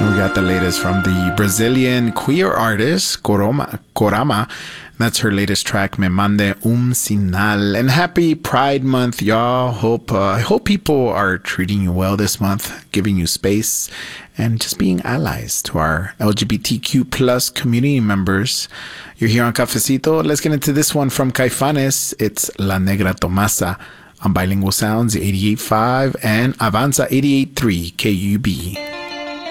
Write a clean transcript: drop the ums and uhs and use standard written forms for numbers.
We got the latest from the Brazilian queer artist Corama. That's her latest track, Me Mande Sinal. And happy Pride Month, y'all. I hope people are treating you well this month, giving you space, and just being allies to our LGBTQ plus community members. You're here on Cafecito. Let's get into this one from Caifanes. It's La Negra Tomasa on Bilingual Sounds 88.5 and Avanza 88.3 KUB.